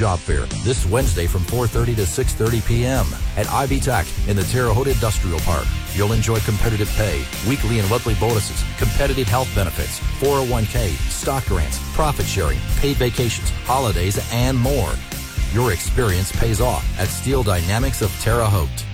Job Fair this Wednesday from 4:30 to 6:30 p.m. at Ivy Tech in the Terre Haute Industrial Park. You'll enjoy competitive pay, weekly and monthly bonuses, competitive health benefits, 401k, stock grants, profit sharing, paid vacations, holidays, and more. Your experience pays off at Steel Dynamics of Terre Haute.